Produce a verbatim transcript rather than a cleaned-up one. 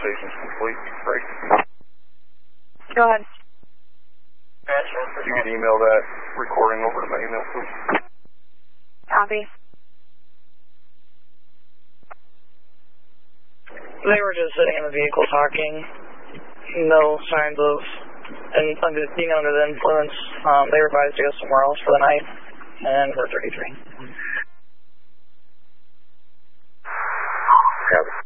conversation's complete. Great. Go ahead. If you could email that recording over to my email, please. Copy. They were just sitting in the vehicle talking. No signs of and under, being under the influence. Um, they were advised to go somewhere else for the night. And we're thirty-three. Copy.